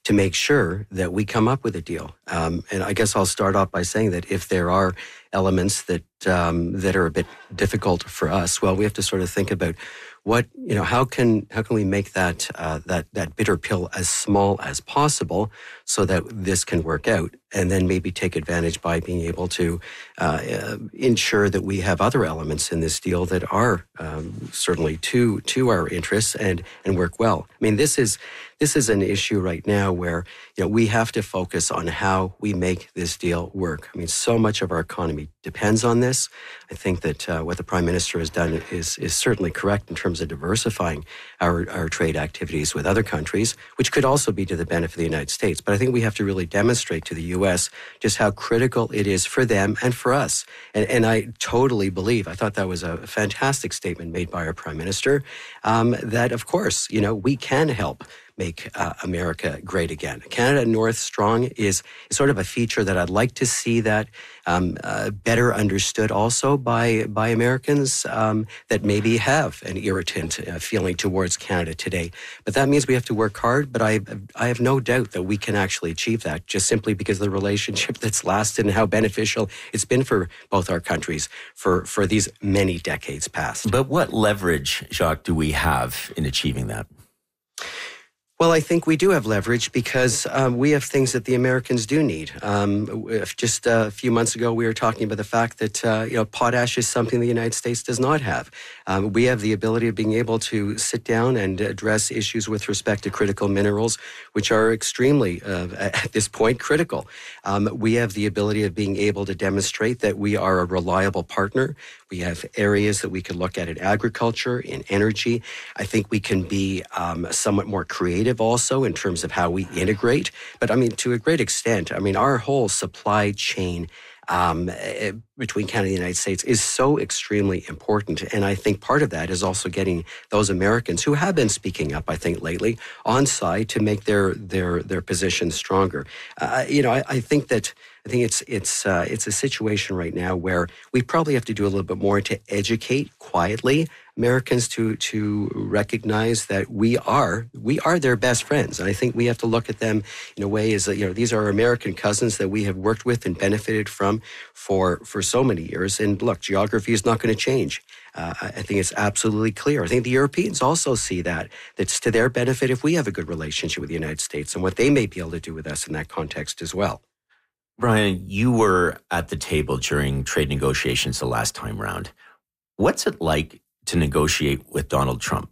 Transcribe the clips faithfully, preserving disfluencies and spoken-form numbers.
to make sure that we come up with a deal. Um, and I guess I'll start off by saying that if there are elements that um, that are a bit difficult for us, well, we have to sort of think about what, you know, how can how can we make that uh, that that bitter pill as small as possible so that this can work out, and then maybe take advantage by being able to uh, uh, ensure that we have other elements in this deal that are um, certainly to to our interests and and work well. I mean, this is this is an issue right now where, you know, we have to focus on how we make this deal work. I mean, so much of our economy depends on this. I think that uh, what the Prime Minister has done is is certainly correct in terms of diversifying our, our trade activities with other countries, which could also be to the benefit of the United States. But I think we have to really demonstrate to the U S just how critical it is for them and for us. And, and I totally believe, I thought that was a fantastic statement made by our Prime Minister, um, that of course, you know, we can help make uh, America great again. Canada North Strong is, is sort of a feature that I'd like to see that um, uh, better understood also by by Americans um, that maybe have an irritant uh, feeling towards Canada today. But that means we have to work hard, but I, I have no doubt that we can actually achieve that just simply because of the relationship that's lasted and how beneficial it's been for both our countries for, for these many decades past. But what leverage, Jacques, do we have in achieving that? Well, I think we do have leverage because um, we have things that the Americans do need. Um, if just a few months ago, we were talking about the fact that uh, you know potash is something the United States does not have. Um, we have the ability of being able to sit down and address issues with respect to critical minerals, which are extremely, uh, at this point, critical. Um, we have the ability of being able to demonstrate that we are a reliable partner. We have areas that we can look at in agriculture, in energy. I think we can be um, somewhat more creative also in terms of how we integrate. But I mean, to a great extent, I mean, our whole supply chain um, between Canada and the United States is so extremely important. And I think part of that is also getting those Americans who have been speaking up, I think, lately on side to make their their their position stronger. Uh, you know, I, I think that I think it's it's uh, it's a situation right now where we probably have to do a little bit more to educate quietly Americans to to recognize that we are we are their best friends. And I think we have to look at them in a way as that, you know, these are American cousins that we have worked with and benefited from for for so many years. And look, geography is not going to change. Uh, I think it's absolutely clear. I think the Europeans also see that. That's to their benefit if we have a good relationship with the United States and what they may be able to do with us in that context as well. Brian, you were at the table during trade negotiations the last time round. What's it like to negotiate with Donald Trump?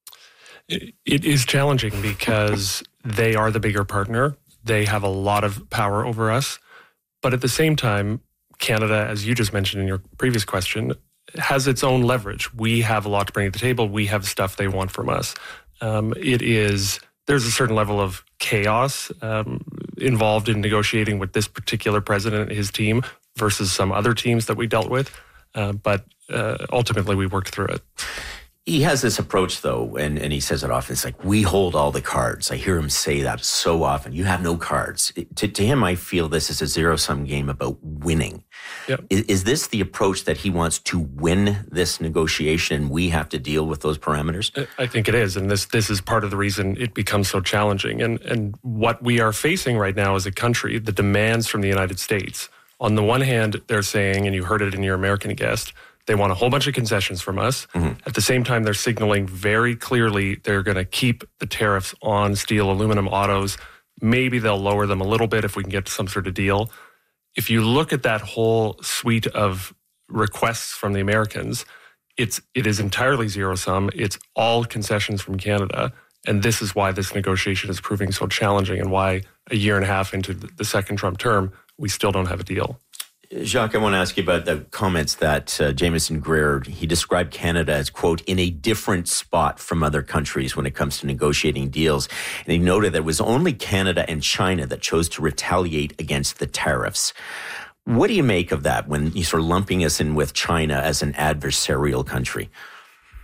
It, it is challenging because they are the bigger partner. They have a lot of power over us. But at the same time, Canada, as you just mentioned in your previous question, has its own leverage. We have a lot to bring to the table. We have stuff they want from us. Um, it is... There's a certain level of chaos um, involved in negotiating with this particular president and his team versus some other teams that we dealt with. Uh, but uh, ultimately, we worked through it. He has this approach, though, and, and he says it often. It's like, we hold all the cards. I hear him say that so often. You have no cards. It, to, to him, I feel this is a zero-sum game about winning. Yep. Is, is this the approach that he wants to win this negotiation and we have to deal with those parameters? I think it is. And this this is part of the reason it becomes so challenging. And, and what we are facing right now as a country, the demands from the United States. On the one hand, they're saying, and you heard it in your American guest, they want a whole bunch of concessions from us. Mm-hmm. At the same time, they're signaling very clearly they're going to keep the tariffs on steel, aluminum, autos. Maybe they'll lower them a little bit if we can get to some sort of deal. If you look at that whole suite of requests from the Americans, it's it is entirely zero sum. It's all concessions from Canada. And this is why this negotiation is proving so challenging and why a year and a half into the second Trump term, we still don't have a deal. Jacques, I want to ask you about the comments that uh, Jameson Greer, he described Canada as, quote, in a different spot from other countries when it comes to negotiating deals. And he noted that it was only Canada and China that chose to retaliate against the tariffs. What do you make of that when you're sort of lumping us in with China as an adversarial country?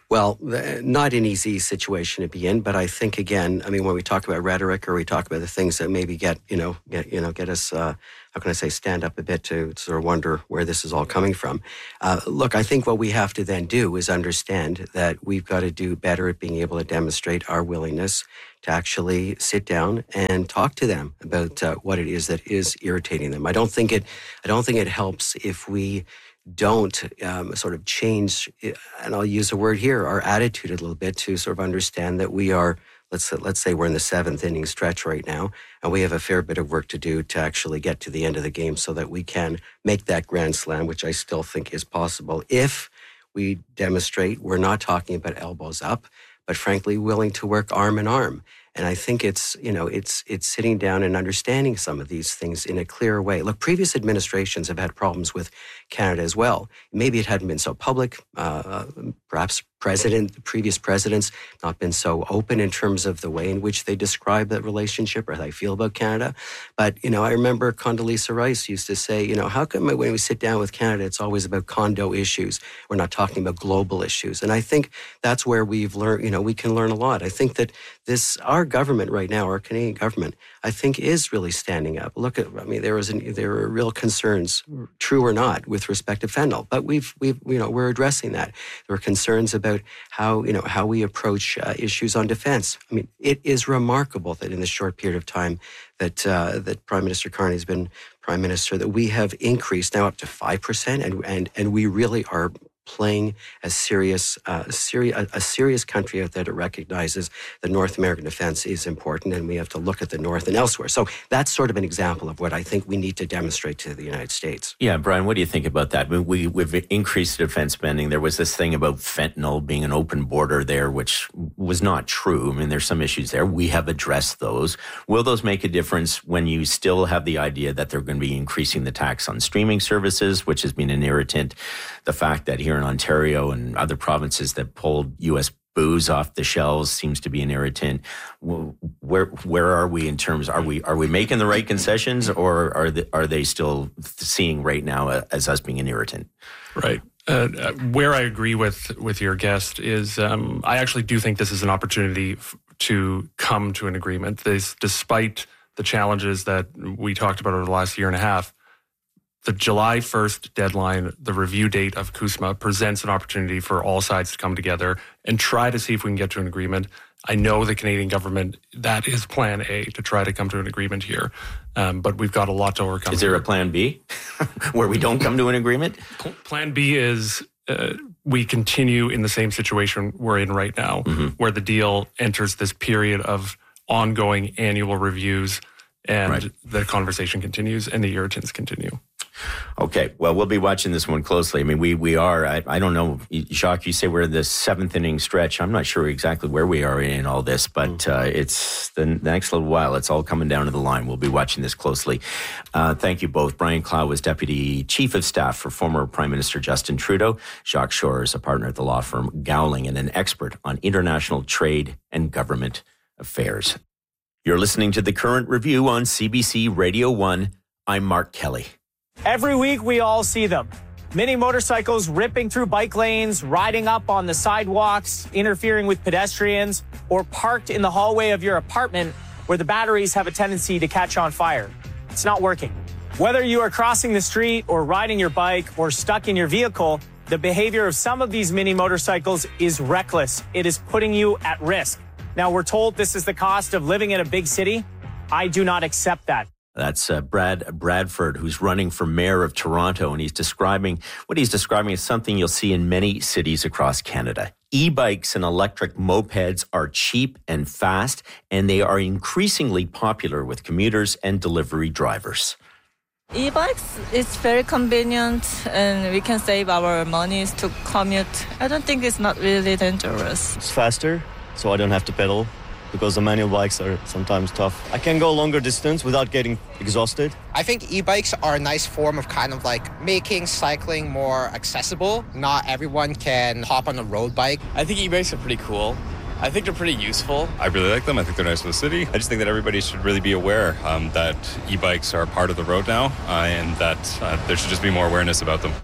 Well, not an easy situation to be in, but I think again, I mean, when we talk about rhetoric or we talk about the things that maybe get, you know, get, you know, get us, uh, how can I say, stand up a bit to sort of wonder where this is all coming from. Uh, look, I think what we have to then do is understand that we've got to do better at being able to demonstrate our willingness to actually sit down and talk to them about uh, what it is that is irritating them. I don't think it, I don't think it helps if we don't um, sort of change, and I'll use a word here, our attitude a little bit to sort of understand that we are, let's let's say we're in the seventh inning stretch right now, and we have a fair bit of work to do to actually get to the end of the game so that we can make that grand slam, which I still think is possible if we demonstrate we're not talking about elbows up, but frankly willing to work arm in arm. And I think it's, you know, it's it's sitting down and understanding some of these things in a clear way. Look, previous administrations have had problems with Canada as well. Maybe it hadn't been so public. Uh, perhaps president, previous presidents not been so open in terms of the way in which they describe that relationship or how they feel about Canada. But, you know, I remember Condoleezza Rice used to say, you know, how come when we sit down with Canada, it's always about condo issues? We're not talking about global issues. And I think that's where we've learned, you know, we can learn a lot. I think that this, our government right now, our Canadian government, I think is really standing up. Look at, I mean, there was an, there were real concerns, true or not, with respect to fentanyl, but we've, we've, you know, we're addressing that. There were concerns about how, you know, how we approach uh, issues on defense. I mean, it is remarkable that in the short period of time that uh, that Prime Minister Carney has been Prime Minister, that we have increased now up to five percent, and and and we really are playing a serious, uh, seri- a, a serious country out there that recognizes that North American defense is important, and we have to look at the North and elsewhere. So that's sort of an example of what I think we need to demonstrate to the United States. Yeah, Brian, what do you think about that? We, we've increased defense spending. There was this thing about fentanyl being an open border there, which was not true. I mean, there's some issues there. We have addressed those. Will those make a difference when you still have the idea that they're going to be increasing the tax on streaming services, which has been an irritant? The fact that here in Ontario and other provinces that pulled U S booze off the shelves seems to be an irritant. Where where are we in terms? Are we are we making the right concessions, or are they, are they still seeing right now as us being an irritant? Right. Uh, where I agree with with your guest is, um, I actually do think this is an opportunity f- to come to an agreement. This, despite the challenges that we talked about over the last year and a half. The July first deadline, the review date of CUSMA, presents an opportunity for all sides to come together and try to see if we can get to an agreement. I know the Canadian government, that is plan A, to try to come to an agreement here. Um, but we've got a lot to overcome. Is there here. a plan B where we don't come to an agreement? Plan B is uh, we continue in the same situation we're in right now, mm-hmm. where the deal enters this period of ongoing annual reviews and right. the conversation continues and the irritants continue. Okay, well, we'll be watching this one closely. I mean, we we are, I, I don't know, Jacques, you say we're in the seventh inning stretch. I'm not sure exactly where we are in all this, but uh, it's the next little while. It's all coming down to the line. We'll be watching this closely. Uh, thank you both. Brian Clow was Deputy Chief of Staff for former Prime Minister Justin Trudeau. Jacques Shore is a partner at the law firm Gowling and an expert on international trade and government affairs. You're listening to The Current Review on C B C Radio one. I'm Mark Kelly. Every week we all see them. Mini motorcycles ripping through bike lanes, riding up on the sidewalks, interfering with pedestrians, or parked in the hallway of your apartment where the batteries have a tendency to catch on fire. It's not working. Whether you are crossing the street or riding your bike or stuck in your vehicle, the behavior of some of these mini motorcycles is reckless. It is putting you at risk. Now, we're told this is the cost of living in a big city. I do not accept that. That's uh, Brad Bradford, who's running for mayor of Toronto, and he's describing, what he's describing is something you'll see in many cities across Canada. E-bikes and electric mopeds are cheap and fast, and they are increasingly popular with commuters and delivery drivers. E-bikes is very convenient, and we can save our money to commute. I don't think it's not really dangerous. It's faster, so I don't have to pedal, because the manual bikes are sometimes tough. I can go longer distance without getting exhausted. I think e-bikes are a nice form of kind of like making cycling more accessible. Not everyone can hop on a road bike. I think e-bikes are pretty cool. I think they're pretty useful. I really like them. I think they're nice for the city. I just think that everybody should really be aware um, that e-bikes are part of the road now uh, and that uh, there should just be more awareness about them.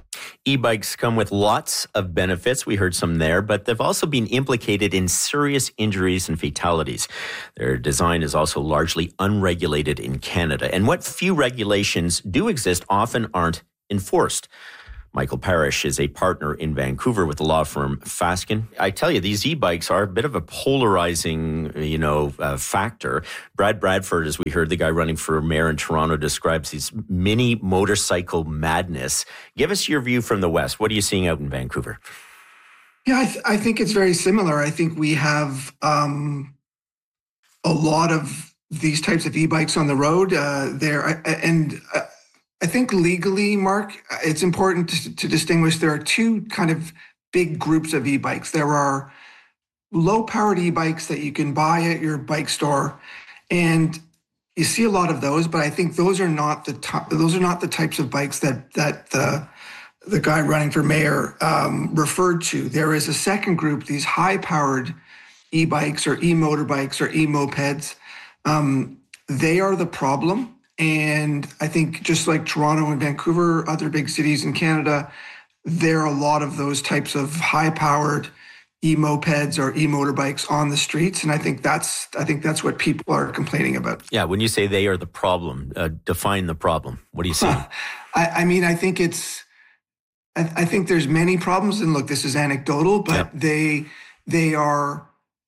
E-bikes come with lots of benefits. We heard some there, but they've also been implicated in serious injuries and fatalities. Their design is also largely unregulated in Canada. And what few regulations do exist often aren't enforced. Michael Parrish is a partner in Vancouver with the law firm Fasken. I tell you, these e-bikes are a bit of a polarizing, you know, uh, factor. Brad Bradford, as we heard, the guy running for mayor in Toronto, describes these mini motorcycle madness. Give us your view from the West. What are you seeing out in Vancouver? Yeah, I, th- I think it's very similar. I think we have um, a lot of these types of e-bikes on the road uh, there, and. Uh, I think legally, Mark, it's important to, to distinguish. There are two kind of big groups of e-bikes. There are low-powered e-bikes that you can buy at your bike store, and you see a lot of those. But I think those are not the t- those are not the types of bikes that that the the guy running for mayor um, referred to. There is a second group, these high-powered e-bikes or e-motorbikes or e-mopeds. Um, they are the problem. And I think just like Toronto and Vancouver, other big cities in Canada, there are a lot of those types of high-powered e-mopeds or e-motorbikes on the streets. And I think that's I think that's what people are complaining about. Yeah, when you say they are the problem, uh, define the problem. What do you see? I, I mean, I think it's I, I think there's many problems. And look, this is anecdotal, but yep. they they are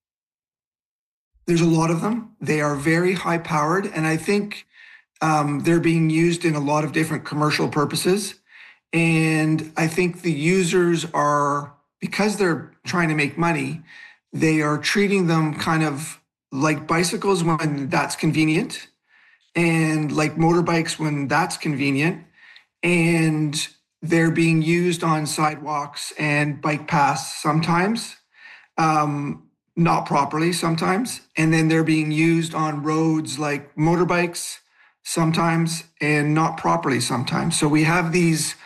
there's a lot of them. They are very high-powered, and I think. Um, they're being used in a lot of different commercial purposes. And I think the users are, because they're trying to make money, they are treating them kind of like bicycles when that's convenient, and like motorbikes when that's convenient. And they're being used on sidewalks and bike paths sometimes, um, not properly sometimes. And then they're being used on roads like motorbikes sometimes and not properly sometimes. So we have these,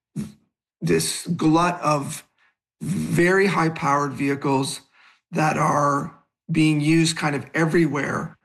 this glut of very high powered vehicles that are being used kind of everywhere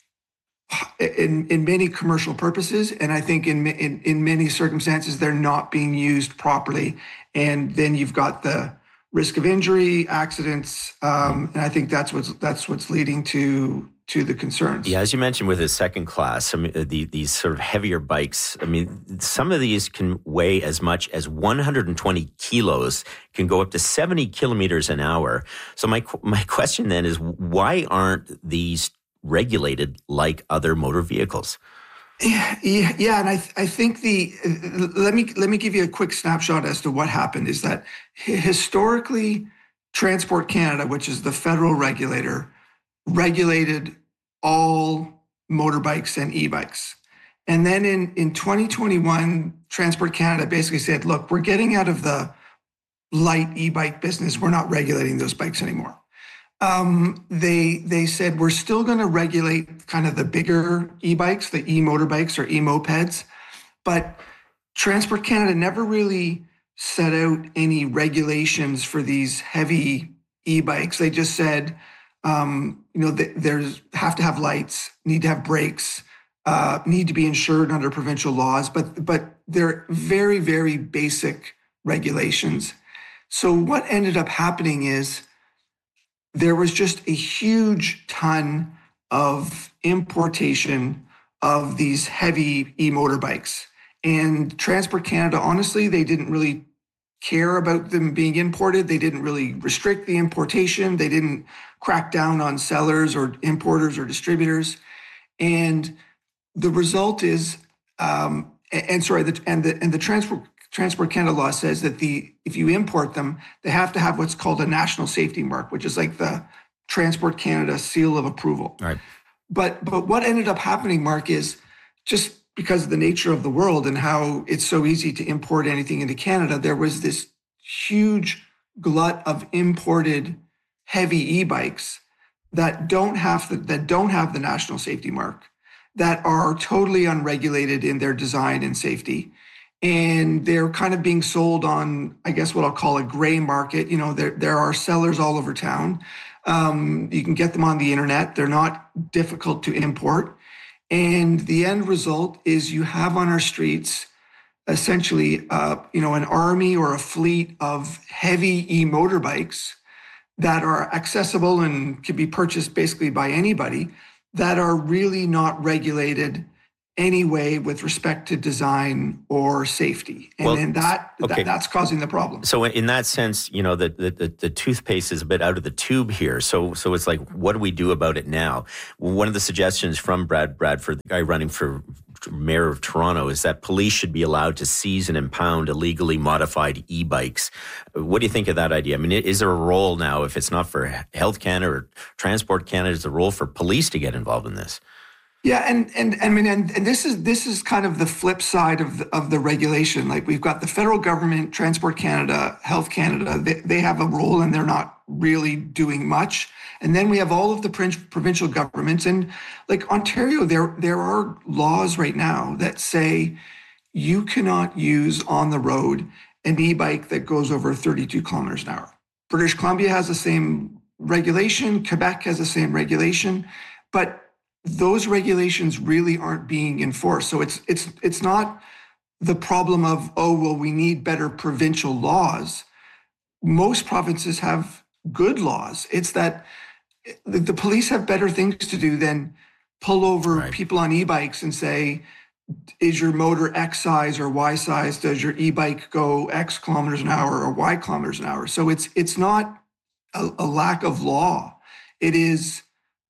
in, in many commercial purposes. And I think in, in, in many circumstances, they're not being used properly. And then you've got the risk of injury, accidents. Um, and I think that's what's, that's what's leading to to the concerns. Yeah, as you mentioned with the second class, I mean, the, these sort of heavier bikes, I mean, some of these can weigh as much as one hundred twenty kilos, can go up to seventy kilometers an hour. So my my question then is, why aren't these regulated like other motor vehicles? Yeah, yeah, yeah, and I th- I think the let me let me give you a quick snapshot as to what happened. Is that historically, Transport Canada, which is the federal regulator, regulated all motorbikes and e-bikes. And then in, in twenty twenty-one, Transport Canada basically said, look, we're getting out of the light e-bike business. We're not regulating those bikes anymore. Um, they they said, we're still going to regulate kind of the bigger e-bikes, the e-motorbikes or e-mopeds. But Transport Canada never really set out any regulations for these heavy e-bikes. They just said, Um, you know, there's have to have lights, need to have brakes, uh, need to be insured under provincial laws, but but they're very, very basic regulations. So what ended up happening is there was just a huge ton of importation of these heavy e-motorbikes. And Transport Canada, honestly, they didn't really care about them being imported. They didn't really restrict the importation. They didn't crack down on sellers or importers or distributors. And the result is, um, and, and sorry, the, and the and the Transport Transport Canada law says that the if you import them, they have to have what's called a national safety mark, which is like the Transport Canada seal of approval. Right. But but what ended up happening, Mark, is just because of the nature of the world and how it's so easy to import anything into Canada, there was this huge glut of imported heavy e-bikes that don't have the, that don't have the national safety mark, that are totally unregulated in their design and safety. And they're kind of being sold on, I guess, what I'll call a gray market. You know, there, there are sellers all over town. Um, you can get them on the internet. They're not difficult to import. And the end result is you have on our streets essentially, uh, you know, an army or a fleet of heavy e-motorbikes that are accessible and can be purchased basically by anybody, that are really not regulated anyway with respect to design or safety. And, well, and that, okay. that that's causing the problem. So in that sense, you know, the, the, the toothpaste is a bit out of the tube here. So so it's like, what do we do about it now? One of the suggestions from Brad Bradford, the guy running for mayor of Toronto, is that police should be allowed to seize and impound illegally modified e-bikes. What do you think of that idea? I mean, is there a role now, if it's not for Health Canada or Transport Canada, is there a role for police to get involved in this? Yeah, and and I mean, and, and this is this is kind of the flip side of the, of the regulation. Like, we've got the federal government, Transport Canada, Health Canada. They, they have a role, and they're not really doing much. And then we have all of the provincial governments, and like Ontario, there there are laws right now that say you cannot use on the road an e-bike that goes over thirty-two kilometers an hour. British Columbia has the same regulation. Quebec has the same regulation, but those regulations really aren't being enforced. So it's it's it's not the problem of, oh, well, we need better provincial laws. Most provinces have good laws. It's that the, the police have better things to do than pull over right. people on e-bikes and say, is your motor X size or Y size? Does your e-bike go X kilometers an hour or Y kilometers an hour? So it's it's not a, a lack of law. It is,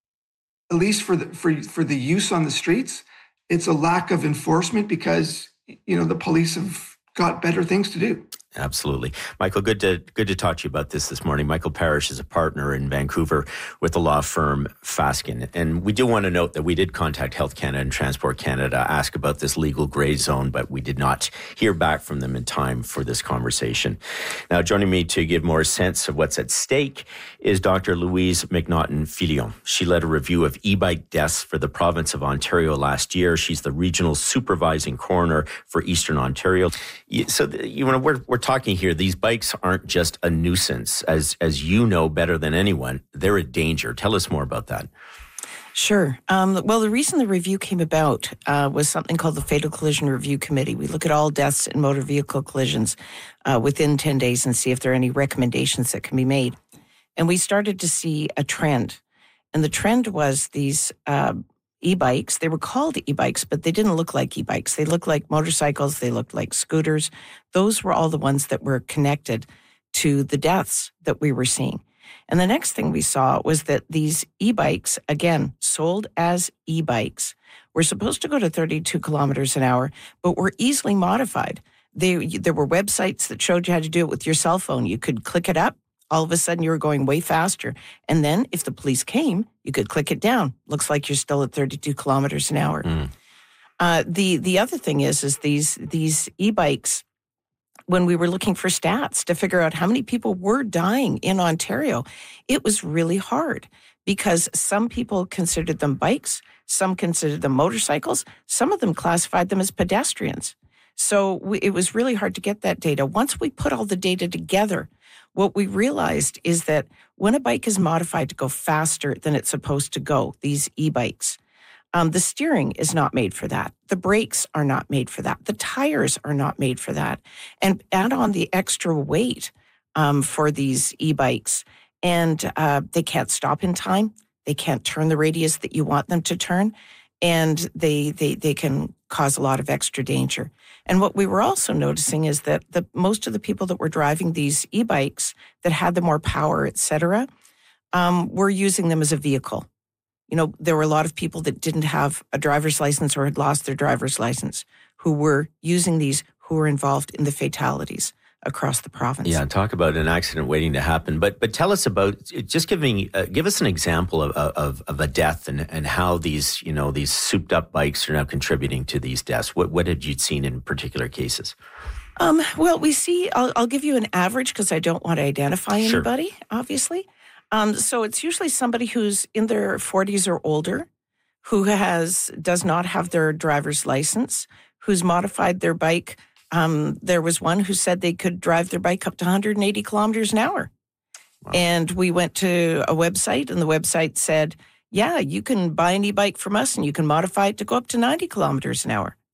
at least for the for for the use on the streets, it's a lack of enforcement because, you know, the police have got better things to do. Absolutely. Michael, good to good to talk to you about this this morning. Michael Parrish is a partner in Vancouver with the law firm Fasken. And we do want to note that we did contact Health Canada and Transport Canada, ask about this legal gray zone, but we did not hear back from them in time for this conversation. Now, joining me to give more sense of what's at stake is Doctor Louise McNaughton-Filion. She led a review of e-bike deaths for the province of Ontario last year. She's the regional supervising coroner for Eastern Ontario. So, you know, we're, we're talking here, these bikes aren't just a nuisance. As as you know better than anyone, they're a danger. Tell us more about that. Sure. Um, well, the reason the review came about uh, was something called the Fatal Collision Review Committee. We look at all deaths in motor vehicle collisions uh, within ten days and see if there are any recommendations that can be made. And we started to see a trend. And the trend was these uh, e-bikes. They were called e-bikes, but they didn't look like e-bikes. They looked like motorcycles. They looked like scooters. Those were all the ones that were connected to the deaths that we were seeing. And the next thing we saw was that these e-bikes, again, sold as e-bikes, were supposed to go to thirty-two kilometers an hour, but were easily modified. They, there were websites that showed you how to do it with your cell phone. You could click it up. All of a sudden, you were going way faster. And then if the police came, you could click it down. Looks like you're still at thirty-two kilometers an hour. Mm. Uh, the the other thing is, is these these e-bikes, when we were looking for stats to figure out how many people were dying in Ontario, it was really hard because some people considered them bikes, some considered them motorcycles, some of them classified them as pedestrians. So we, it was really hard to get that data. Once we put all the data together, what we realized is that when a bike is modified to go faster than it's supposed to go, these e-bikes, um, the steering is not made for that. The brakes are not made for that. The tires are not made for that. And add on the extra weight um, for these e-bikes, and uh, they can't stop in time. They can't turn the radius that you want them to turn, and they they they can cause a lot of extra danger. And what we were also noticing is that the most of the people that were driving these e-bikes that had the more power, et cetera, um, were using them as a vehicle. You know, there were a lot of people that didn't have a driver's license or had lost their driver's license who were using these, who were involved in the fatalities across the province. Yeah, talk about an accident waiting to happen. But but tell us about, just giving, uh, give us an example of, of of a death and and how these, you know, these souped up bikes are now contributing to these deaths. What what had you seen in particular cases? Um, well, we see, I'll, I'll give you an average because I don't want to identify anybody, sure. obviously. Um, so it's usually somebody who's in their forties or older, who has does not have their driver's license, who's modified their bike. Um, there was one who said they could drive their bike up to one hundred eighty kilometers an hour. Wow. And we went to a website, and the website said, yeah, you can buy an e-bike from us and you can modify it to go up to ninety kilometers an hour.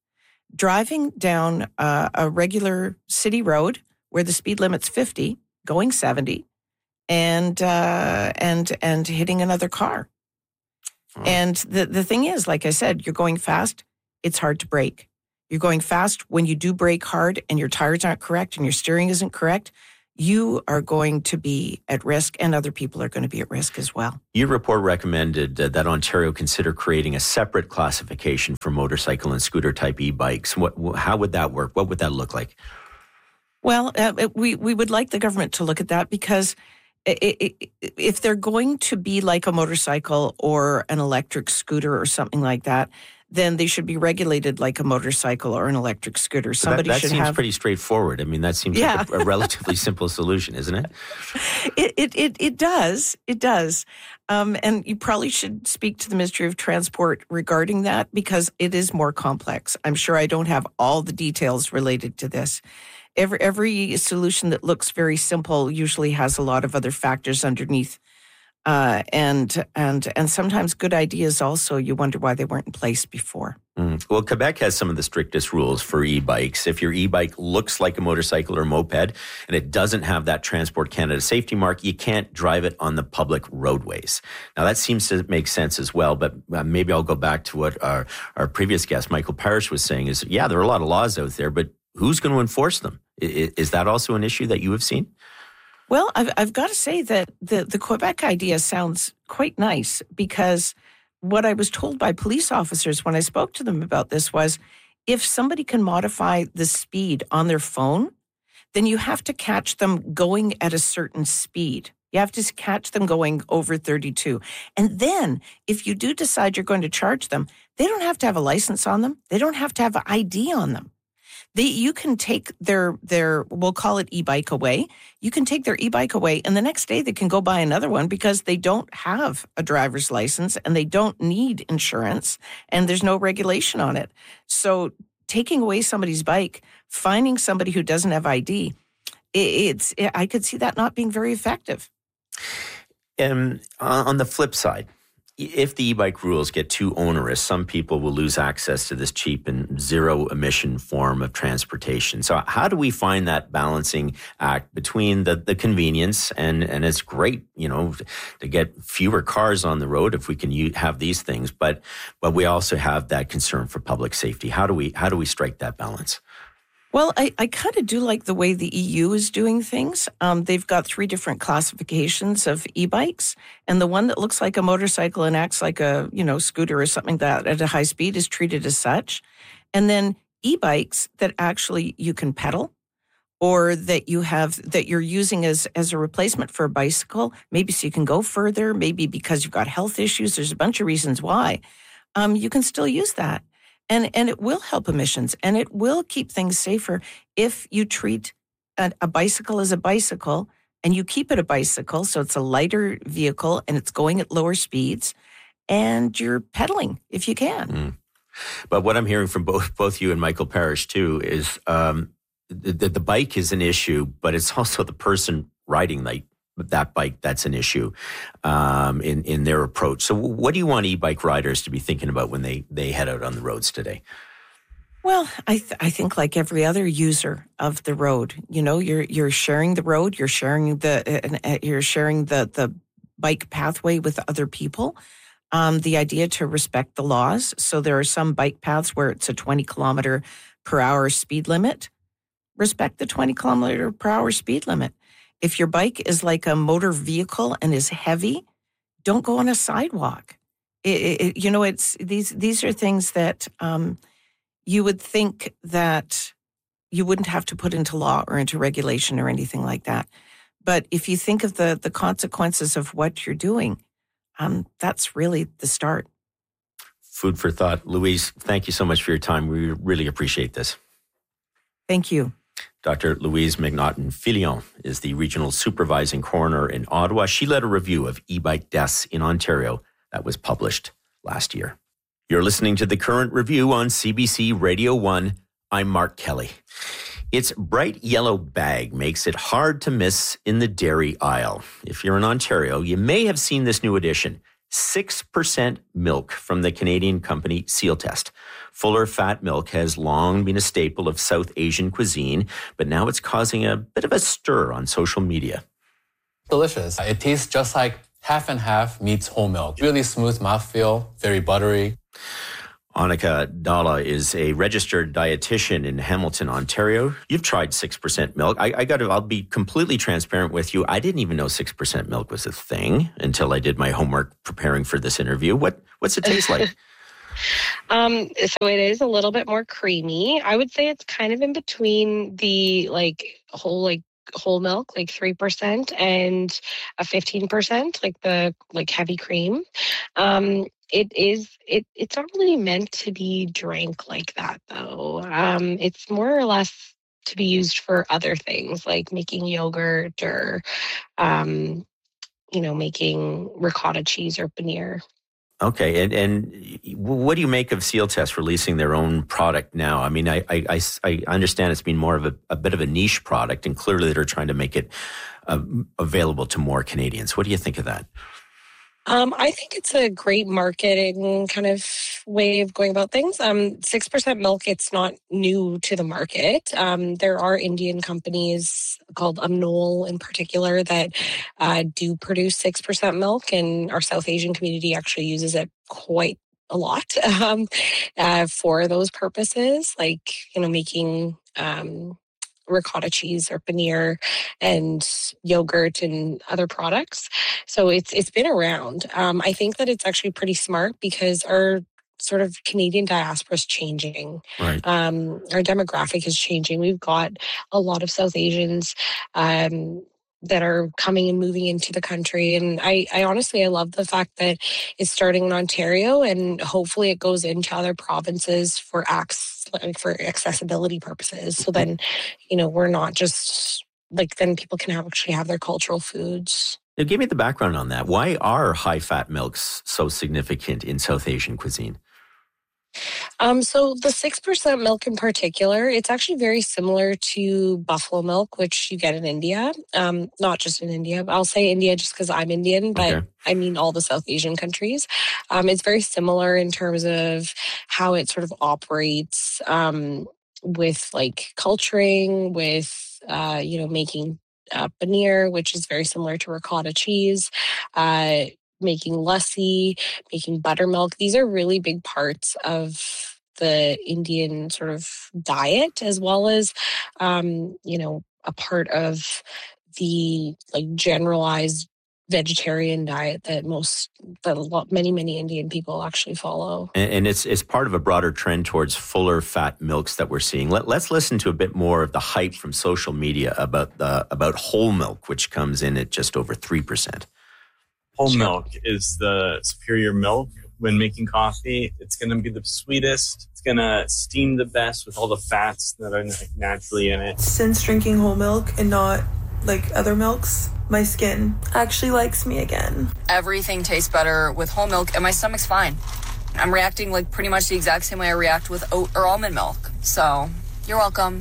driving down uh, a regular city road where the speed limit's fifty, going seventy, and uh, and and hitting another car. Oh. And the, the thing is, like I said, you're going fast, it's hard to brake. You're going fast when you do brake hard and your tires aren't correct and your steering isn't correct, you are going to be at risk and other people are going to be at risk as well. Your report recommended uh, that Ontario consider creating a separate classification for motorcycle and scooter type e-bikes. What, how would that work? What would that look like? Well, uh, we, we would like the government to look at that because it, it, if they're going to be like a motorcycle or an electric scooter or something like that, then they should be regulated like a motorcycle or an electric scooter. Somebody that, that should seems have, pretty straightforward. I mean, that seems yeah. like a, a relatively simple solution, isn't it? It it it, it does. It does. Um, and you probably should speak to the Ministry of Transport regarding that because it is more complex. I'm sure I don't have all the details related to this. Every every solution that looks very simple usually has a lot of other factors underneath. Uh, and and and sometimes good ideas also, you wonder why they weren't in place before. Mm. Well, Quebec has some of the strictest rules for e-bikes. If your e-bike looks like a motorcycle or moped and it doesn't have that Transport Canada safety mark, you can't drive it on the public roadways. Now, that seems to make sense as well, but uh, maybe I'll go back to what our, our previous guest, Michael Parrish, was saying is, yeah, there are a lot of laws out there, but who's going to enforce them? Is, is that also an issue that you have seen? Well, I've, I've got to say that the, the Quebec idea sounds quite nice because what I was told by police officers when I spoke to them about this was if somebody can modify the speed on their phone, then you have to catch them going at a certain speed. You have to catch them going over thirty-two. And then if you do decide you're going to charge them, they don't have to have a license on them. They don't have to have an I D on them. They, you can take their, their, we'll call it e-bike away. You can take their e-bike away and the next day they can go buy another one because they don't have a driver's license and they don't need insurance and there's no regulation on it. So taking away somebody's bike, finding somebody who doesn't have I D, it, it's, it, I could see that not being very effective. And on the flip side, if the e-bike rules get too onerous, some people will lose access to this cheap and zero-emission form of transportation. So how do we find that balancing act between the, the convenience and, and it's great, you know, to get fewer cars on the road if we can use, have these things, but but we also have that concern for public safety. How do we how do we strike that balance? Well, I, I kind of do like the way the E U is doing things. Um, they've got three different classifications of e-bikes, and the one that looks like a motorcycle and acts like a, you know, scooter or something that at a high speed is treated as such. And then e-bikes that actually you can pedal or that you have, that you're using as, as a replacement for a bicycle, maybe so you can go further, maybe because you've got health issues. There's a bunch of reasons why. Um, you can still use that. And and it will help emissions, and it will keep things safer if you treat a, a bicycle as a bicycle, and you keep it a bicycle, so it's a lighter vehicle, and it's going at lower speeds, and you're pedaling if you can. Mm. But what I'm hearing from both both you and Michael Parrish, too, is um, the, the bike is an issue, but it's also the person riding the that bike that's an issue um, in, in their approach. So what do you want e-bike riders to be thinking about when they, they head out on the roads today? Well, I th- I think like every other user of the road, you know, you're you're sharing the road, you're sharing the uh, you're sharing the the bike pathway with other people. Um, the idea to respect the laws. So there are some bike paths where it's a twenty kilometer per hour speed limit. Respect the twenty kilometer per hour speed limit. If your bike is like a motor vehicle and is heavy, don't go on a sidewalk. It, it, you know, it's these these are things that um, you would think that you wouldn't have to put into law or into regulation or anything like that. But if you think of the the consequences of what you're doing, um, that's really the start. Food for thought. Louise, thank you so much for your time. We really appreciate this. Thank you. Doctor Louise McNaughton-Filion is the regional supervising coroner in Ottawa. She led a review of e-bike deaths in Ontario that was published last year. You're listening to The Current Review on C B C Radio one. I'm Mark Kelly. Its bright yellow bag makes it hard to miss in the dairy aisle. If you're in Ontario, you may have seen this new addition, six percent milk from the Canadian company Sealtest. Fuller fat milk has long been a staple of South Asian cuisine, but now it's causing a bit of a stir on social media. Delicious. It tastes just like half and half meets whole milk. Really smooth mouthfeel, very buttery. Annika Dalla is a registered dietitian in Hamilton, Ontario. You've tried six percent milk. I, I got to, I'll be completely transparent with you. I didn't even know six percent milk was a thing until I did my homework preparing for this interview. What, what's it taste like? um, so it is a little bit more creamy. I would say it's kind of in between the like whole, like, whole milk, like three percent, and a fifteen percent, like the like heavy cream. Um, it is, it it's not really meant to be drank like that though. Um, it's more or less to be used for other things like making yogurt or, um, you know, making ricotta cheese or paneer. Okay, and and what do you make of Sealtest releasing their own product now? I mean, I I, I understand it's been more of a, a bit of a niche product, and clearly they're trying to make it uh, available to more Canadians. What do you think of that? Um, I think it's a great marketing kind of way of going about things. Um, six percent milk, it's not new to the market. Um, there are Indian companies called Amnol in particular that uh, do produce six percent milk, and our South Asian community actually uses it quite a lot um, uh, for those purposes, like, you know, making um, ricotta cheese or paneer and yogurt and other products. So it's it's been around. Um, I think that it's actually pretty smart because our sort of Canadian diaspora is changing. Right. Um, our demographic is changing. We've got a lot of South Asians um, that are coming and moving into the country. And I, I honestly, I love the fact that it's starting in Ontario, and hopefully it goes into other provinces for acts, like for accessibility purposes. So then, you know, we're not just like, then people can have, actually have their cultural foods. Now, give me the background on that. Why are high-fat milks so significant in South Asian cuisine? Um, so the six percent milk in particular, it's actually very similar to buffalo milk, which you get in India. Um, not just in India, but I'll say India just because I'm Indian, but okay. I mean all the South Asian countries. Um, it's very similar in terms of how it sort of operates um, with like culturing, with, uh, you know, making uh, paneer, which is very similar to ricotta cheese, uh, making lassi, making buttermilk. These are really big parts of the Indian sort of diet, as well as, um, you know, a part of the like generalized vegetarian diet that most, that a lot, many, many Indian people actually follow. And, and it's it's part of a broader trend towards fuller fat milks that we're seeing. Let, let's listen to a bit more of the hype from social media about the, about whole milk, which comes in at just over three percent. Whole milk is the superior milk when making coffee. It's going to be the sweetest. It's going to steam the best with all the fats that are like, naturally in it. Since drinking whole milk and not like other milks, my skin actually likes me again. Everything tastes better with whole milk, and my stomach's fine. I'm reacting like pretty much the exact same way I react with oat or almond milk. So you're welcome.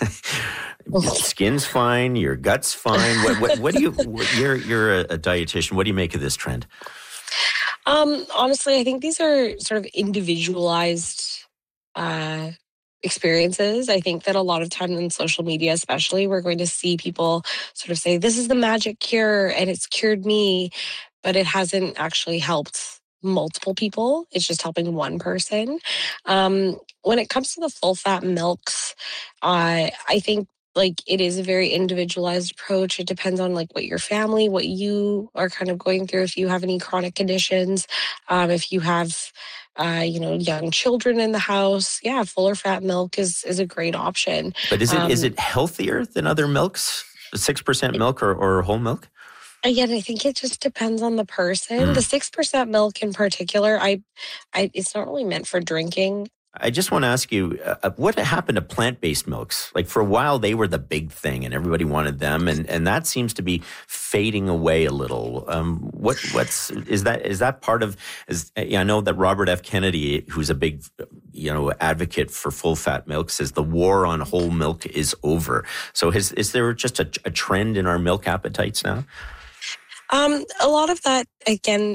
Skin's fine, your gut's fine. What, what, what do you? What, you're you're a, a dietitian. What do you make of this trend? Um, honestly, I think these are sort of individualized uh, experiences. I think that a lot of times on social media, especially, we're going to see people sort of say, "This is the magic cure, and it's cured me," but it hasn't actually helped multiple people. It's just helping one person. Um, when it comes to the full fat milks, uh, I think. Like it is a very individualized approach. It depends on like what your family, what you are kind of going through. If you have any chronic conditions, um, if you have, uh, you know, young children in the house, yeah, fuller fat milk is is a great option. But is it um, is it healthier than other milks? Six percent milk or, or whole milk? Again, I think it just depends on the person. Mm. The six percent milk in particular, I, I, it's not really meant for drinking. I just want to ask you, uh, what happened to plant-based milks? Like for a while, they were the big thing, and everybody wanted them, and, and that seems to be fading away a little. Um, what what's is that is that part of? Is, I know that Robert F. Kennedy, who's a big, you know, advocate for full-fat milk, says the war on whole milk is over. So, has, is there just a, a trend in our milk appetites now? Um, a lot of that, again.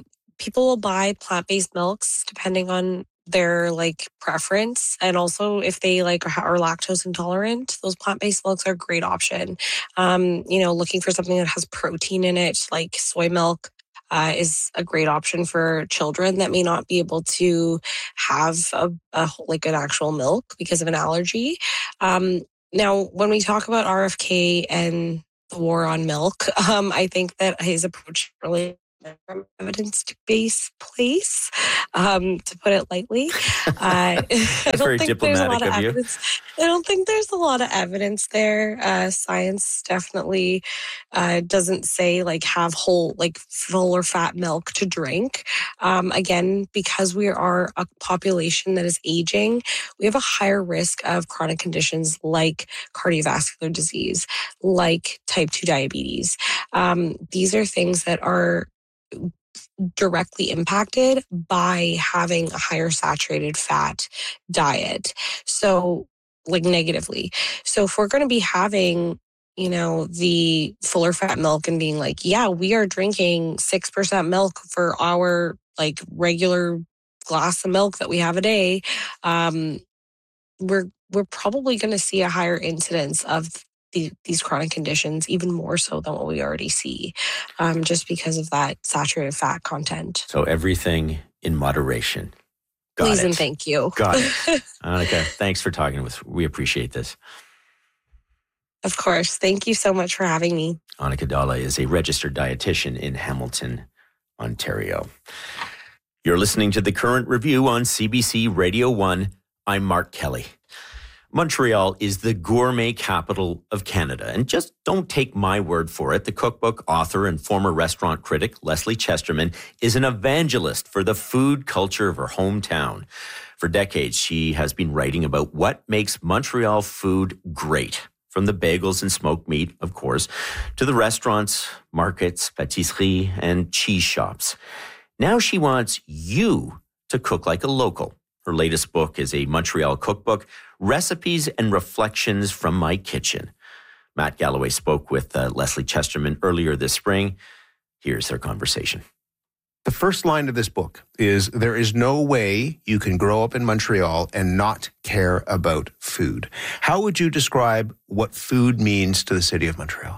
people will buy plant-based milks depending on their like preference, and also if they like are lactose intolerant, those plant-based milks are a great option. Um, you know, looking for something that has protein in it, like soy milk, uh, is a great option for children that may not be able to have a, a like an actual milk because of an allergy. Um, now, when we talk about R F K and the war on milk, um, I think that his approach really from evidence-based place, um, to put it lightly. Uh, I don't very think there's a lot of, diplomatic of you. evidence. I don't think there's a lot of evidence there. Uh, science definitely uh, doesn't say like have whole, like full or fat milk to drink. Um, again, because we are a population that is aging, we have a higher risk of chronic conditions like cardiovascular disease, like type two diabetes. Um, these are things that are directly impacted by having a higher saturated fat diet. So like negatively. So if we're going to be having, you know, the fuller fat milk and being like, yeah, we are drinking six percent milk for our like regular glass of milk that we have a day, um, we're, we're probably going to see a higher incidence of The, these chronic conditions, even more so than what we already see, um, just because of that saturated fat content. So everything in moderation. Got Please it. and thank you. Got it. Annika, thanks for talking with us. We appreciate this. Of course. Thank you so much for having me. Annika Dalla is a registered dietitian in Hamilton, Ontario. You're listening to The Current Review on C B C Radio one. I'm Mark Kelly. Montreal is the gourmet capital of Canada. And just don't take my word for it. The cookbook author and former restaurant critic, Leslie Chesterman, is an evangelist for the food culture of her hometown. For decades, she has been writing about what makes Montreal food great. From the bagels and smoked meat, of course, to the restaurants, markets, patisserie, and cheese shops. Now she wants you to cook like a local. Her latest book is a Montreal cookbook, Recipes and Reflections from My Kitchen. Matt Galloway spoke with uh, Leslie Chesterman earlier this spring. Here's their conversation. The first line of this book is, there is no way you can grow up in Montreal and not care about food. How would you describe what food means to the city of Montreal?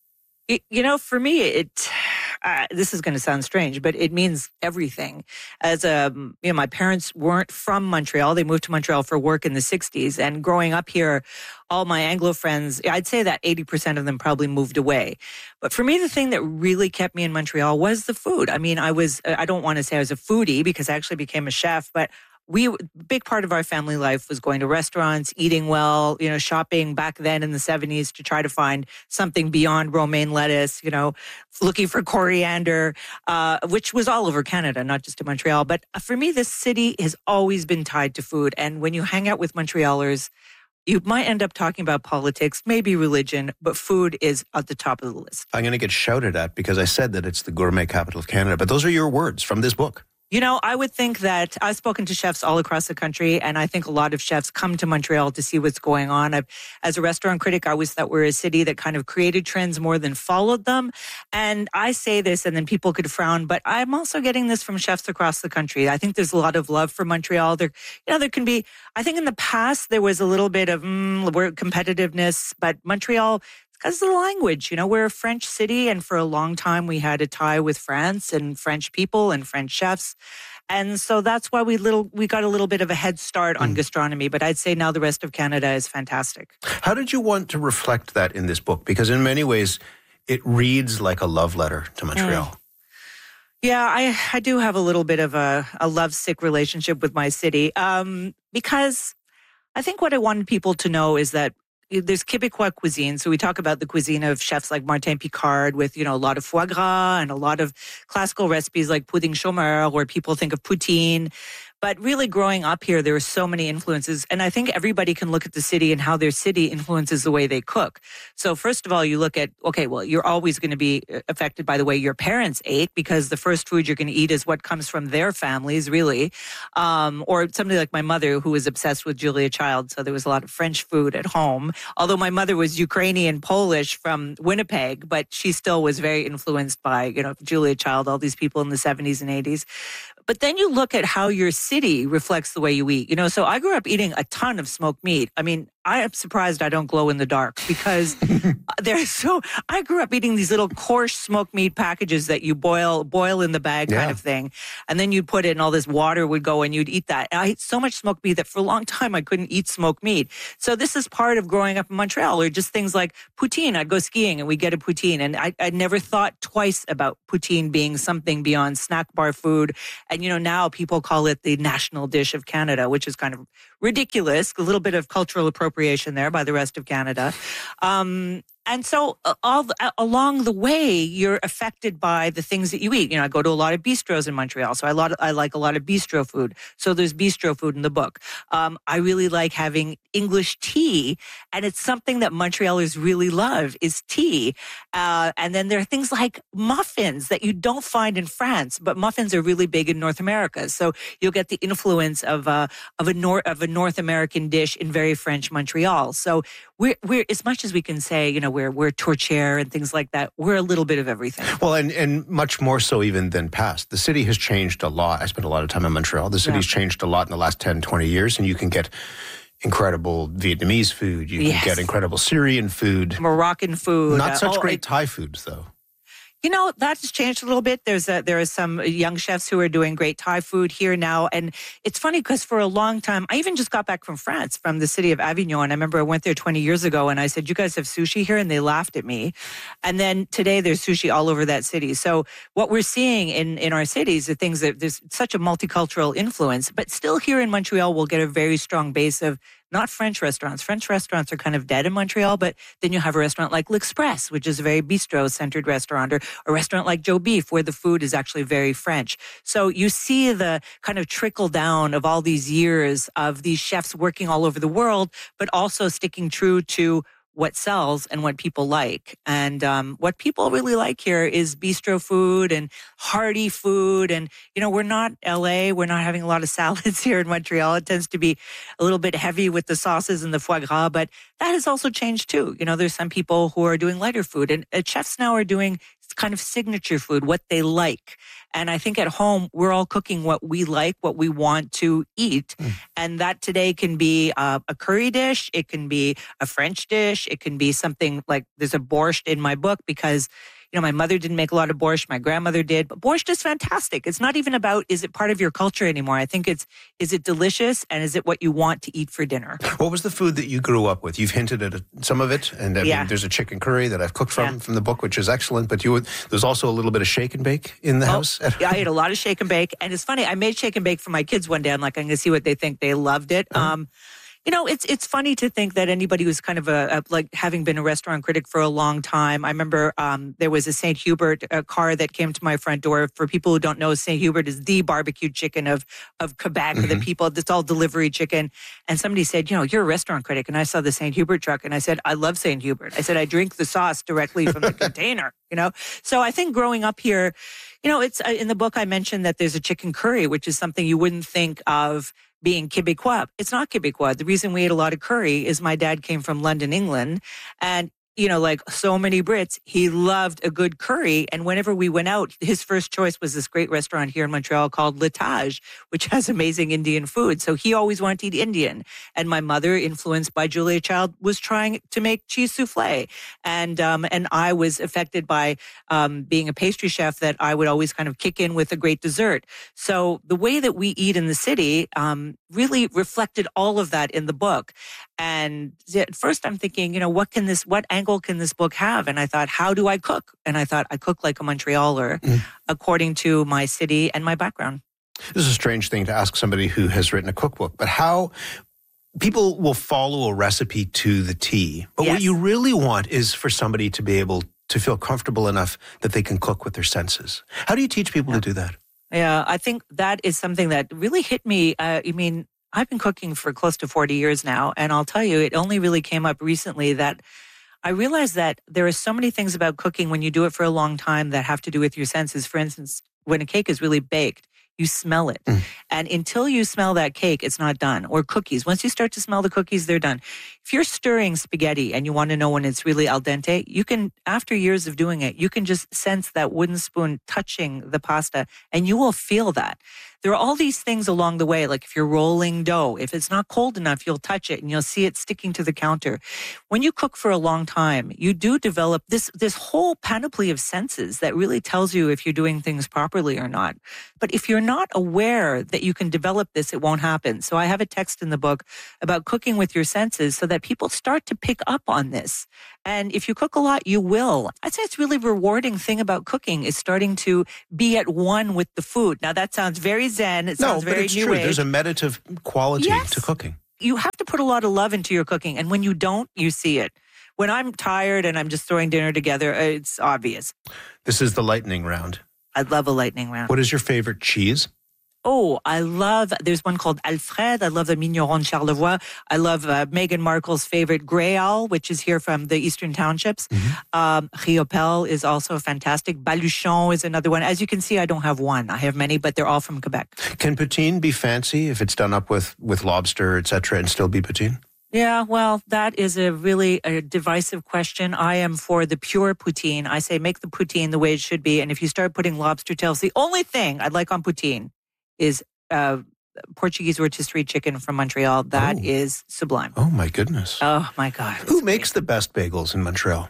You know, for me, it, uh, this is going to sound strange, but it means everything. As a, you know, my parents weren't from Montreal. They moved to Montreal for work in the sixties. And growing up here, all my Anglo friends, I'd say that eighty percent of them probably moved away. But for me, the thing that really kept me in Montreal was the food. I mean, I was, I don't want to say I was a foodie because I actually became a chef, but we, big part of our family life was going to restaurants, eating well, you know, shopping back then in the seventies to try to find something beyond romaine lettuce, you know, looking for coriander, uh, which was all over Canada, not just in Montreal. But for me, this city has always been tied to food. And when you hang out with Montrealers, you might end up talking about politics, maybe religion, but food is at the top of the list. I'm going to get shouted at because I said that it's the gourmet capital of Canada, but those are your words from this book. You know, I would think that I've spoken to chefs all across the country, and I think a lot of chefs come to Montreal to see what's going on. I've, as a restaurant critic, I always thought we're a city that kind of created trends more than followed them. And I say this, and then people could frown, but I'm also getting this from chefs across the country. I think there's a lot of love for Montreal. There, you know, there can be, I think in the past, there was a little bit of mm, competitiveness, but Montreal, because of the language, you know, we're a French city, and for a long time we had a tie with France and French people and French chefs. And so that's why we little we got a little bit of a head start on mm. gastronomy. But I'd say now the rest of Canada is fantastic. How did you want to reflect that in this book? Because in many ways, it reads like a love letter to Montreal. Mm. Yeah, I, I do have a little bit of a, a lovesick relationship with my city, um, because I think what I wanted people to know is that there's Québécois cuisine. So we talk about the cuisine of chefs like Martin Picard with, you know, a lot of foie gras and a lot of classical recipes like pudding chômeur, where people think of poutine. But really growing up here, there were so many influences. And I think everybody can look at the city and how their city influences the way they cook. So first of all, you look at, okay, well, you're always going to be affected by the way your parents ate, because the first food you're going to eat is what comes from their families, really. Um, or somebody like my mother, who was obsessed with Julia Child. So there was a lot of French food at home. Although my mother was Ukrainian Polish from Winnipeg, but she still was very influenced by, you know, Julia Child, all these people in the seventies and eighties. But then you look at how your city reflects the way you eat. You know, so I grew up eating a ton of smoked meat. I mean, I am surprised I don't glow in the dark, because there's so, I grew up eating these little coarse smoked meat packages that you boil, boil in the bag kind Yeah. of thing. And then you'd put it and all this water would go and you'd eat that. And I ate so much smoked meat that for a long time I couldn't eat smoked meat. So this is part of growing up in Montreal, or just things like poutine. I'd go skiing and we get a poutine. And I, I never thought twice about poutine being something beyond snack bar food. And, you know, now people call it the national dish of Canada, which is kind of ridiculous, a little bit of cultural appropriation there by the rest of Canada. Um, and so uh, all the, uh, along the way, you're affected by the things that you eat. You know, I go to a lot of bistros in Montreal, so I, lot of, I like a lot of bistro food. So there's bistro food in the book. Um, I really like having English tea, and it's something that Montrealers really love is tea. Uh, and then there are things like muffins that you don't find in France, but muffins are really big in North America. So you'll get the influence of uh, of a North of a North American dish in very French Montreal. So we're we're as much as we can say, you know, we're we're tourtière and things like that. We're a little bit of everything. Well, and, and much more so even than past. The city has changed a lot. I spent a lot of time in Montreal. The city's Yeah. changed a lot in the last ten, twenty years, and you can get incredible Vietnamese food. You Yes. can get incredible Syrian food. Moroccan food. Not uh, such oh, great I- Thai foods, though. You know, that has changed a little bit. There's a, there are some young chefs who are doing great Thai food here now. And it's funny because for a long time, I even just got back from France, from the city of Avignon. I remember I went there twenty years ago and I said, you guys have sushi here? And they laughed at me. And then today there's sushi all over that city. So what we're seeing in, in our cities are things that there's such a multicultural influence, but still here in Montreal, we'll get a very strong base of not French restaurants. French restaurants are kind of dead in Montreal, but then you have a restaurant like L'Express, which is a very bistro-centered restaurant, or a restaurant like Joe Beef, where the food is actually very French. So you see the kind of trickle down of all these years of these chefs working all over the world, but also sticking true to what sells and what people like. And um, what people really like here is bistro food and hearty food. And, you know, we're not L A. We're not having a lot of salads here in Montreal. It tends to be a little bit heavy with the sauces and the foie gras, but that has also changed too. You know, there's some people who are doing lighter food, and uh, chefs now are doing kind of signature food, what they like. And I think at home, we're all cooking what we like, what we want to eat. Mm. And that today can be uh, a curry dish. It can be a French dish. It can be something like, there's a borscht in my book because, you know, my mother didn't make a lot of borscht. My grandmother did. But borscht is fantastic. It's not even about, is it part of your culture anymore? I think it's, is it delicious? And is it what you want to eat for dinner? What was the food that you grew up with? You've hinted at some of it. And I Yeah. mean, there's a chicken curry that I've cooked from, Yeah. from the book, which is excellent. But you would, there's also a little bit of shake and bake in the Oh, house. yeah, I ate a lot of shake and bake. And it's funny, I made shake and bake for my kids one day. I'm like, I'm going to see what they think. They loved it. Uh-huh. Um, you know, it's it's funny to think that anybody who's kind of a, a like having been a restaurant critic for a long time. I remember um, there was a Saint Hubert a car that came to my front door. For people who don't know, Saint Hubert is the barbecue chicken of of Quebec. Mm-hmm. The people, it's all delivery chicken. And somebody said, you know, you're a restaurant critic. And I saw the Saint Hubert truck and I said, I love Saint Hubert. I said, I drink the sauce directly from the container, you know? So I think growing up here, you know, it's uh, in the book I mentioned that there's a chicken curry, which is something you wouldn't think of being Quebecois. It's not Quebecois. The reason we ate a lot of curry is my dad came from London, England, and you know, like so many Brits, he loved a good curry. And whenever we went out, his first choice was this great restaurant here in Montreal called L'Etage, which has amazing Indian food. So he always wanted to eat Indian. And my mother, influenced by Julia Child, was trying to make cheese souffle. And um, and I was affected by um, being a pastry chef that I would always kind of kick in with a great dessert. So the way that we eat in the city um, really reflected all of that in the book. And at first I'm thinking, you know, what can this, what angle can this book have? And I thought, how do I cook? And I thought, I cook like a Montrealer, mm. according to my city and my background. This is a strange thing to ask somebody who has written a cookbook, but how people will follow a recipe to the T. But yes. What you really want is for somebody to be able to feel comfortable enough that they can cook with their senses. How do you teach people yeah. to do that? Yeah, I think that is something that really hit me. Uh, I mean, I've been cooking for close to forty years now, and I'll tell you, it only really came up recently that I realized that there are so many things about cooking when you do it for a long time that have to do with your senses. For instance, when a cake is really baked, you smell it. Mm. And until you smell that cake, it's not done. Or cookies. Once you start to smell the cookies, they're done. If you're stirring spaghetti and you want to know when it's really al dente, you can, after years of doing it, you can just sense that wooden spoon touching the pasta and you will feel that. There are all these things along the way, like if you're rolling dough, if it's not cold enough, you'll touch it and you'll see it sticking to the counter. When you cook for a long time, you do develop this, this whole panoply of senses that really tells you if you're doing things properly or not. But if you're not aware that you can develop this, it won't happen. So I have a text in the book about cooking with your senses so that people start to pick up on this. And if you cook a lot, you will. I'd say it's really rewarding thing about cooking is starting to be at one with the food. Now that sounds very Zen. It sounds no, but very it's new true. age. There's a meditative quality yes. to cooking. You have to put a lot of love into your cooking. And when you don't, you see it. When I'm tired and I'm just throwing dinner together, it's obvious. This is the lightning round. I love a lightning round. What is your favorite cheese? Oh, I love, there's one called Alfred. I love the Migneron Charlevoix. I love uh, Meghan Markle's favorite Greal, which is here from the Eastern Townships. Mm-hmm. Um, Riopelle is also fantastic. Baluchon is another one. As you can see, I don't have one. I have many, but they're all from Quebec. Can poutine be fancy if it's done up with, with lobster, et cetera, and still be poutine? Yeah, well, that is a really a divisive question. I am for the pure poutine. I say make the poutine the way it should be. And if you start putting lobster tails, the only thing I'd like on poutine is uh, Portuguese rotisserie chicken from Montreal. That oh. is sublime. Oh, my goodness. Oh, my God. Who makes the best bagels in Montreal?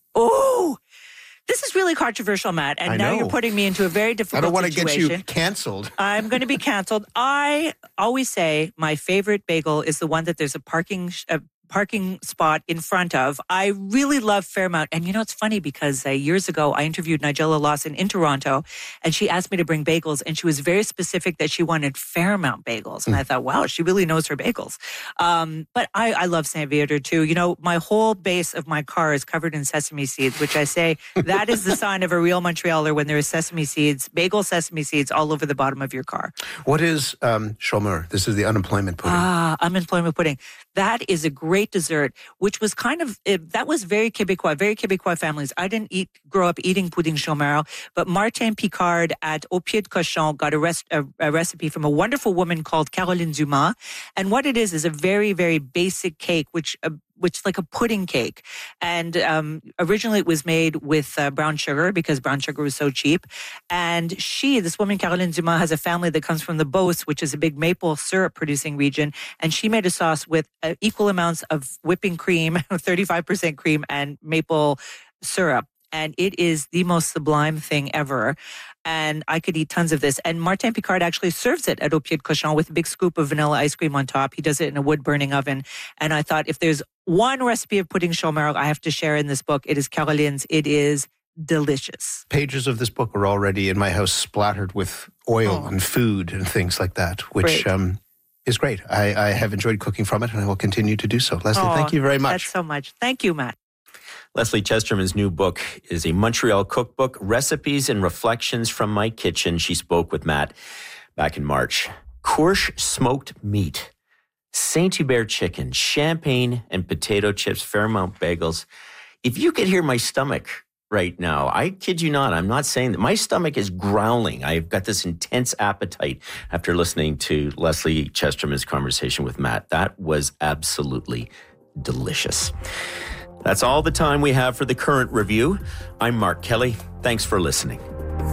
Oh, this is really controversial, Matt. And I now know. you're putting me into a very difficult situation. I don't want situation. to get you canceled. I'm going to be canceled. I always say my favorite bagel is the one that there's a parking a parking spot in front of. I really love Fairmount. And you know, it's funny because uh, years ago, I interviewed Nigella Lawson in Toronto and she asked me to bring bagels and she was very specific that she wanted Fairmount bagels. And mm. I thought, wow, she really knows her bagels. Um, but I, I love Saint Viator too. You know, my whole base of my car is covered in sesame seeds, which I say that is the sign of a real Montrealer when there is sesame seeds, bagel sesame seeds all over the bottom of your car. What is um, chômeur? This is the unemployment pudding. Ah, unemployment pudding. That is a great dessert, which was kind of, it, that was very Québécois, very Québécois families. I didn't eat, grow up eating pudding chômeur, but Martin Picard at Au Pied de Cochon got a, rest, a, a recipe from a wonderful woman called Caroline Dumas. And what it is, is a very, very basic cake, which uh, which is like a pudding cake. And um, originally it was made with uh, brown sugar because brown sugar was so cheap. And she, this woman, Caroline Dumas, has a family that comes from the Beauce, which is a big maple syrup producing region. And she made a sauce with uh, equal amounts of whipping cream, thirty-five percent cream and maple syrup. And it is the most sublime thing ever. And I could eat tons of this. And Martin Picard actually serves it at Au Pied de Cochon with a big scoop of vanilla ice cream on top. He does it in a wood-burning oven. And I thought if there's one recipe of pudding chômeur I have to share in this book, it is Caroline's. It is delicious. Pages of this book are already in my house splattered with oil oh. and food and things like that, which um, is great. I, I have enjoyed cooking from it and I will continue to do so. Leslie, oh, thank you very much. That's so much. Thank you, Matt. Leslie Chesterman's new book is a Montreal cookbook, Recipes and Reflections from My Kitchen. She spoke with Matt back in March. Courche smoked meat, Saint-Hubert chicken, champagne and potato chips, Fairmount bagels. If you could hear my stomach right now, I kid you not, I'm not saying that. My stomach is growling. I've got this intense appetite after listening to Leslie Chesterman's conversation with Matt. That was absolutely delicious. That's all the time we have for the current review. I'm Mark Kelly. Thanks for listening.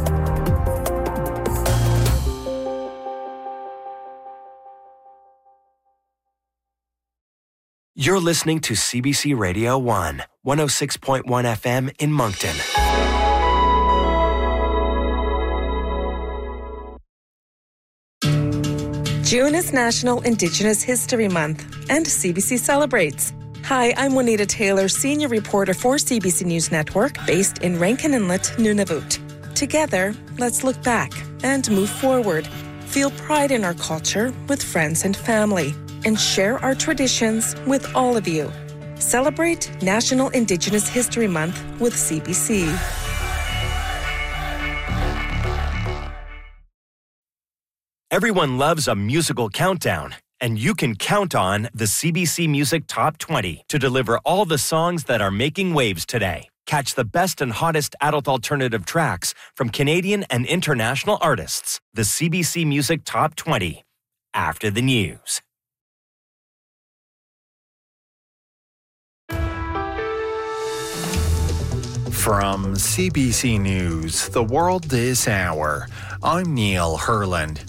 You're listening to C B C Radio one, one oh six point one F M in Moncton. June is National Indigenous History Month, and C B C celebrates. Hi, I'm Juanita Taylor, senior reporter for C B C News Network, based in Rankin Inlet, Nunavut. Together, let's look back and move forward. Feel pride in our culture with friends and family, and share our traditions with all of you. Celebrate National Indigenous History Month with C B C. Everyone loves a musical countdown, and you can count on the C B C Music Top twenty to deliver all the songs that are making waves today. Catch the best and hottest adult alternative tracks from Canadian and international artists. The C B C Music Top twenty. After the news. From C B C News, The World This Hour, I'm Neil Herland.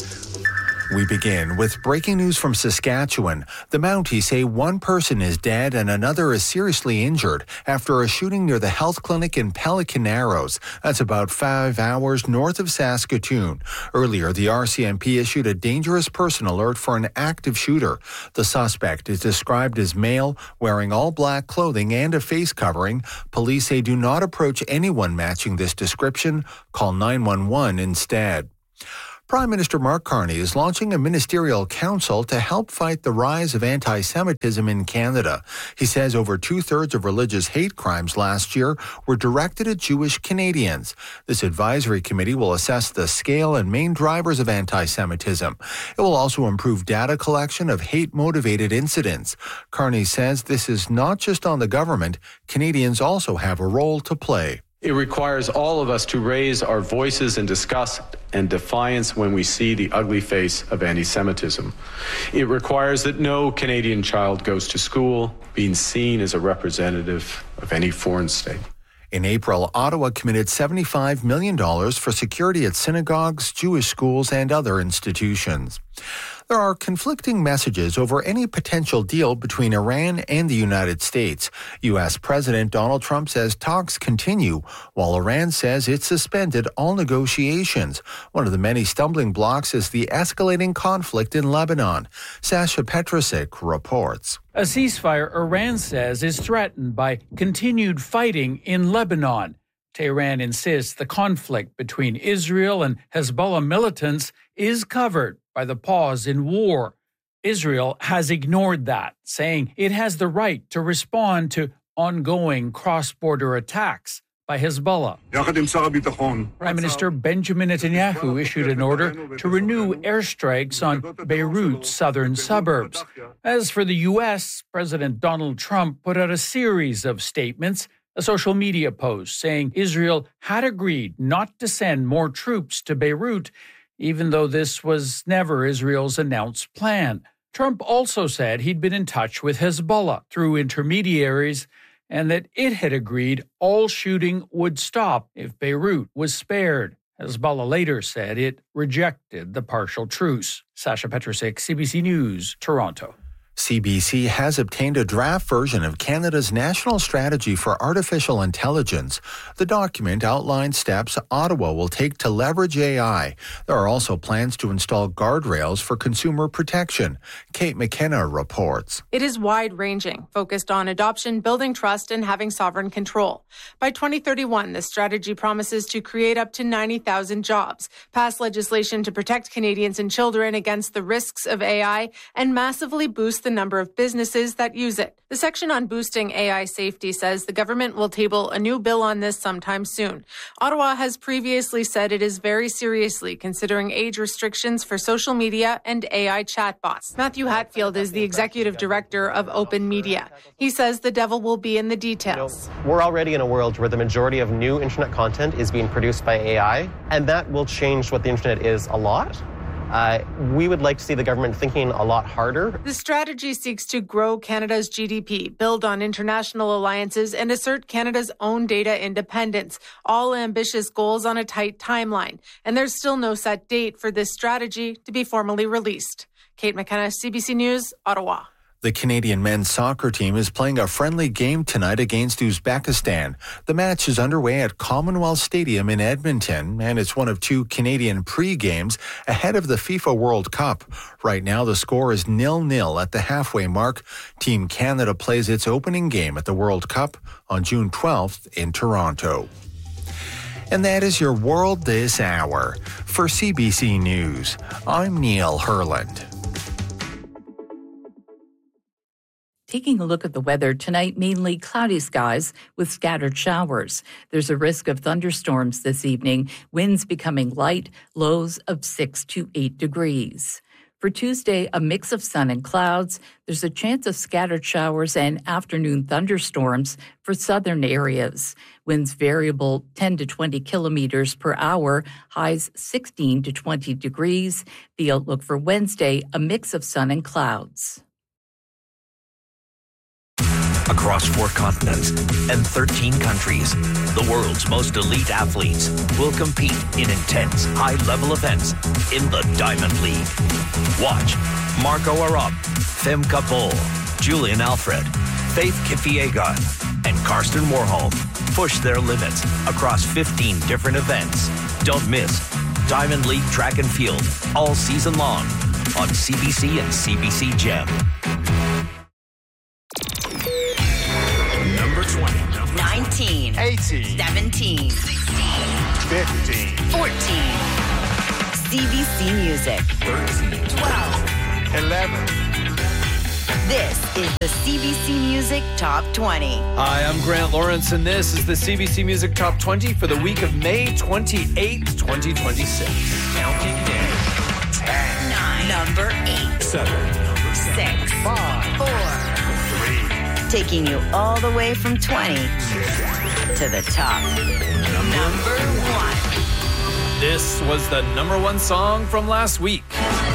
We begin with breaking news from Saskatchewan. The Mounties say one person is dead and another is seriously injured after a shooting near the health clinic in Pelican Narrows. That's about five hours north of Saskatoon. Earlier, the R C M P issued a dangerous person alert for an active shooter. The suspect is described as male, wearing all black clothing and a face covering. Police say do not approach anyone matching this description. Call nine one one instead. Prime Minister Mark Carney is launching a ministerial council to help fight the rise of anti-Semitism in Canada. He says over two-thirds of religious hate crimes last year were directed at Jewish Canadians. This advisory committee will assess the scale and main drivers of anti-Semitism. It will also improve data collection of hate-motivated incidents. Carney says this is not just on the government. Canadians also have a role to play. It requires all of us to raise our voices in disgust and defiance when we see the ugly face of anti-Semitism. It requires that no Canadian child goes to school being seen as a representative of any foreign state. In April, Ottawa committed seventy-five million dollars for security at synagogues, Jewish schools, and other institutions. There are conflicting messages over any potential deal between Iran and the United States. U S President Donald Trump says talks continue, while Iran says it suspended all negotiations. One of the many stumbling blocks is the escalating conflict in Lebanon. Sasha Petrusik reports. A ceasefire, Iran says, is threatened by continued fighting in Lebanon. Tehran insists the conflict between Israel and Hezbollah militants is covered by the pause in war. Israel has ignored that, saying it has the right to respond to ongoing cross-border attacks by Hezbollah. Prime Minister Benjamin Netanyahu issued an order to renew airstrikes on Beirut's southern suburbs. As for the U S, President Donald Trump put out a series of statements, a social media post saying Israel had agreed not to send more troops to Beirut, even though this was never Israel's announced plan. Trump also said he'd been in touch with Hezbollah through intermediaries and that it had agreed all shooting would stop if Beirut was spared. Hezbollah later said it rejected the partial truce. Sasha Petrusik, C B C News, Toronto. C B C has obtained a draft version of Canada's National Strategy for Artificial Intelligence. The document outlines steps Ottawa will take to leverage A I. There are also plans to install guardrails for consumer protection. Kate McKenna reports. It is wide-ranging, focused on adoption, building trust, and having sovereign control. By twenty thirty-one, this strategy promises to create up to ninety thousand jobs, pass legislation to protect Canadians and children against the risks of A I, and massively boost the the number of businesses that use it. The section on boosting A I safety says the government will table a new bill on this sometime soon. Ottawa has previously said it is very seriously considering age restrictions for social media and A I chatbots. Matthew Hatfield is the executive director of Open Media. He says the devil will be in the details. You know, we're already in a world where the majority of new internet content is being produced by A I, and that will change what the internet is a lot. Uh, we would like to see the government thinking a lot harder. The strategy seeks to grow Canada's G D P, build on international alliances, and assert Canada's own data independence, all ambitious goals on a tight timeline. And there's still no set date for this strategy to be formally released. Kate McKenna, C B C News, Ottawa. The Canadian men's soccer team is playing a friendly game tonight against Uzbekistan. The match is underway at Commonwealth Stadium in Edmonton, and it's one of two Canadian pre-games ahead of the FIFA World Cup. Right now, the score is nil nil at the halfway mark. Team Canada plays its opening game at the World Cup on June twelfth in Toronto. And that is your World This Hour. For C B C News, I'm Neil Herland. Taking a look at the weather tonight, mainly cloudy skies with scattered showers. There's a risk of thunderstorms this evening, winds becoming light, lows of six to eight degrees. For Tuesday, a mix of sun and clouds. There's a chance of scattered showers and afternoon thunderstorms for southern areas. Winds variable ten to twenty kilometers per hour, highs sixteen to twenty degrees. The outlook for Wednesday, a mix of sun and clouds. Across four continents and thirteen countries, the world's most elite athletes will compete in intense, high-level events in the Diamond League. Watch Marco Arop, Femke Bol, Julian Alfred, Faith Kipyegon, and Karsten Warholm push their limits across fifteen different events. Don't miss Diamond League Track and Field all season long on C B C and C B C Gem. Number twenty. nineteen. eighteen. seventeen. sixteen. fifteen. fourteen. C B C Music. thirteen. twelve. eleven. This is the C B C Music Top twenty. Hi, I'm Grant Lawrence, and this is the C B C Music Top twenty for the week of May twenty-eighth, twenty twenty-six. Counting down. ten. nine. Number eight. seven. Number six. five. four. three. Taking you all the way from twenty to the top. Number one. This was the number one song from last week.